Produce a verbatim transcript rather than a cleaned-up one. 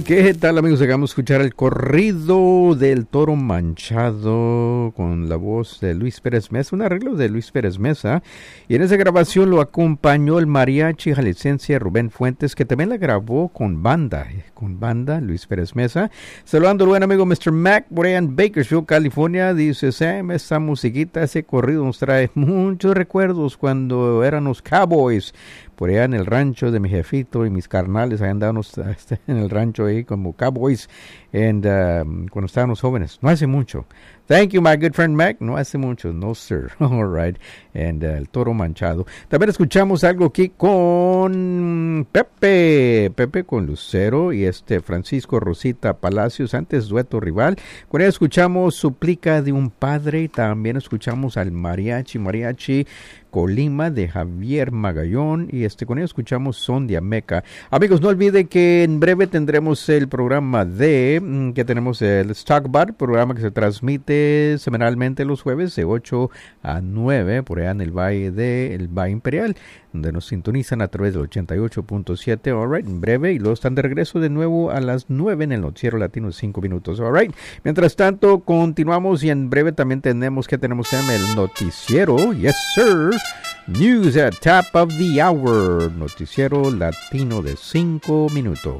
¿Qué tal, amigos? Llegamos a escuchar el corrido del Toro Manchado con la voz de Luis Pérez Mesa, un arreglo de Luis Pérez Mesa, y en esa grabación lo acompañó el mariachi jalisciense Rubén Fuentes, que también la grabó con banda, con banda Luis Pérez Mesa. Saludando al buen amigo mister Mac por allá en Bakersfield, California. Dice: Sam, esa musiquita, ese corrido nos trae muchos recuerdos cuando eran los Cowboys por allá en el rancho de mi jefito y mis carnales. Ahí andábamos en el rancho ahí como cowboys and, uh, cuando estábamos jóvenes. No hace mucho. Thank you, my good friend Mac. No hace mucho. No, sir. All right. And uh, el Toro Manchado. También escuchamos algo aquí con Pepe. Pepe con Lucero y este Francisco Rosita Palacios. Antes dueto rival. Con él escuchamos Suplica de un Padre. También escuchamos al Mariachi. Mariachi Colima de Javier Magallón, y este con ello escuchamos Son de Ameca. Amigos, no olviden que en breve tendremos el programa de que tenemos el Stock Bar, programa que se transmite semanalmente los jueves de ocho a nueve por allá en el Valle de el Valle Imperial, donde nos sintonizan a través del ochenta y ocho punto siete. All right, en breve, y luego están de regreso de nuevo a las nueve en el Noticiero Latino de cinco minutos. All right. Mientras tanto, continuamos y en breve también tenemos que tenemos en el noticiero. Yes, sir. News at top of the hour. Noticiero Latino de cinco minutos.